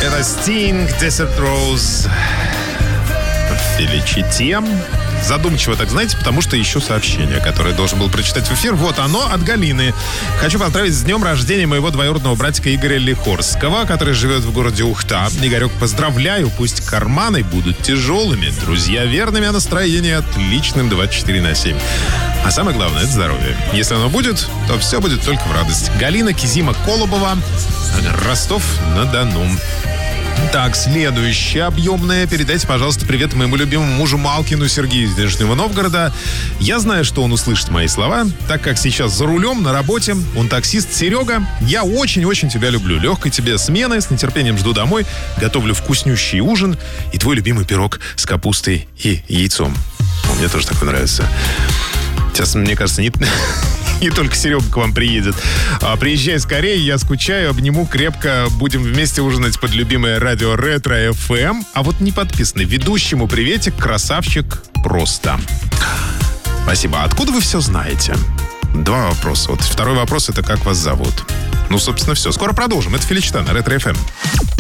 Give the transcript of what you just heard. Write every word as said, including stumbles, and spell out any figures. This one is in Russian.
Это Sting, Desert Rose, Felicity. Задумчиво так, знаете, потому что ищу сообщение, которое должен был прочитать в эфир. Вот оно от Галины. Хочу поздравить с днем рождения моего двоюродного братика Игоря Лихорского, который живет в городе Ухта. Игорек, поздравляю, пусть карманы будут тяжелыми, друзья верными, а настроение отличным двадцать четыре на семь. А самое главное, это здоровье. Если оно будет, то все будет только в радость. Галина Кизима Колобова, Ростов-на-Дону. Так, следующее объемное. Передайте, пожалуйста, привет моему любимому мужу Малкину Сергею из Нижнего Новгорода. Я знаю, что он услышит мои слова, так как сейчас за рулем, на работе. Он таксист. Серега, я очень-очень тебя люблю. Легкой тебе смены. С нетерпением жду домой. Готовлю вкуснющий ужин и твой любимый пирог с капустой и яйцом. О, мне тоже такой нравится. Сейчас, мне кажется, не... Не только Серега к вам приедет. А, приезжай скорее, я скучаю, обниму крепко. Будем вместе ужинать под любимое радио Ретро эф эм. А вот не подписанный ведущему приветик, красавчик просто. Спасибо. А откуда вы все знаете? Два вопроса. Вот второй вопрос — это как вас зовут? Ну, собственно, все. Скоро продолжим. Это Феличита на Ретро эф эм.